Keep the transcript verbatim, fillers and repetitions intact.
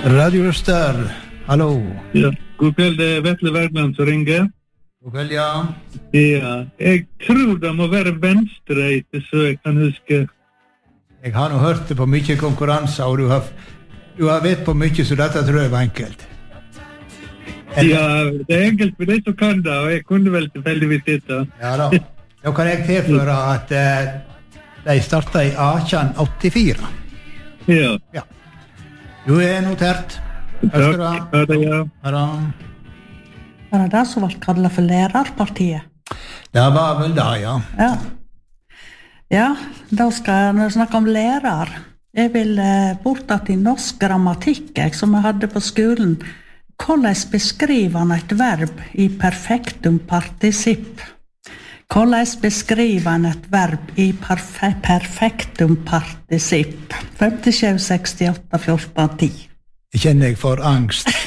Radio Øster, hallo. Ja, god kveld, det er Vetle Wergeland som ringer. God kveld, ja. Ja, jeg tror det må være venstreite, så jeg kan huske. Jeg har nå hørt det på mye konkurranser, og du har, du har vet på mye, så dette tror jeg var enkelt. Eller? Ja, det er enkelt for deg som kan det, og jeg kunne vel tilfeldigvis dette. Ja da. Nå kan jeg tilføre at eh, de startet i atten åttifire. Ja. Ja. Du er notert. Takk, ha det, ja. Ha det. Var det det som var kallet for lærerpartiet? Det var vel det, ja. Ja. Ja, da skal jeg snakke om lærer. Jeg vil eh, bort til norsk grammatikk, jeg, som jeg hadde på skolen. Hvordan beskriver han et verb i perfektum participp? Hvordan beskriver han et verb i perfe perfektum participp? femtisju sekstiåtte fjorten ti. Jeg kjenner jeg får angst.